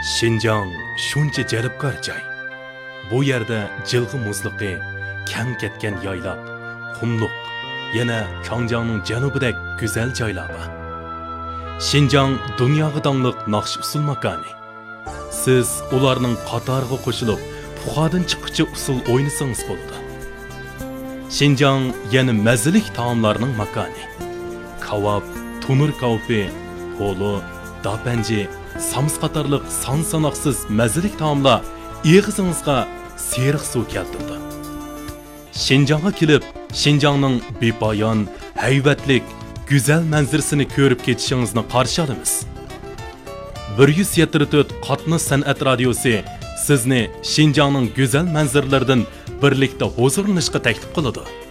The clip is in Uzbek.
Şinjan şuncha jalbkor joy. Bu yerda jilg'i muzliqi, kang ketgan yoylar, qumluq, yana Kangjangning janubidek go'zal joylar bor. Şinjan dunyoga dongliq naqsh usul makoni. Siz ularning qatoriga qo'shilib, puxadan chiqqıcha usul o'ynasangiz bo'ladi. Şinjan yana mazalik taomlarning makoni. Kavab, tunur kavpi, holo, dapanji, sams qatorliq son-sanoqsiz mazalik taomlar ig'izingizga seriq suv keltirdi. Şinjanga kelib, Şinjangning bepoyon, haybatlik, go'zal manzarasini ko'rib ketishingizni qarshi olamiz. 174 qatni san'at radiosi sizni Şinjangning go'zal manzaralaridan birlikda huzurlanishga taklif qiladi.